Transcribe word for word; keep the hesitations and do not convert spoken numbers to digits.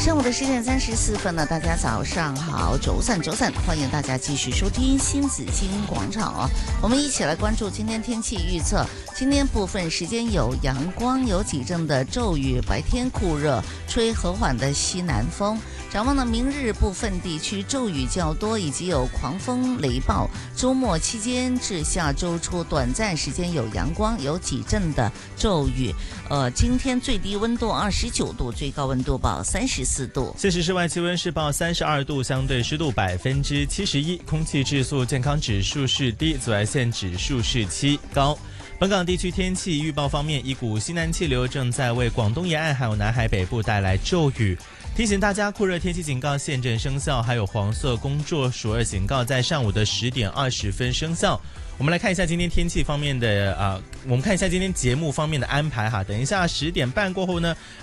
上午的十点三十四分呢，大家早上好，周三周三，欢迎大家继续收听新紫金广场哦。我们一起来关注今天天气预测。今天部分时间有阳光，有几阵的骤雨，白天酷热，吹和缓的西南风。展望呢，明日部分地区骤雨较多，以及有狂风雷暴。周末期间至下周初，短暂时间有阳光，有几阵的骤雨。呃，今天最低温度二十九度，最高温度报三十四度。 现时室外气温是报三十二度，相对湿度百分之七十一，空气质素健康指数是低，紫外线指数是七，高。本港地区天气预报方面，一股西南气流正在为广东沿岸还有南海北部带来骤雨，提醒大家酷热天气警告现正生效，还有黄色工作暑热警告在上午的十点二十分生效。我们来看一下今天天气方面的啊、呃，我们看一下今天节目方面的安排哈。等一下十点半过后呢，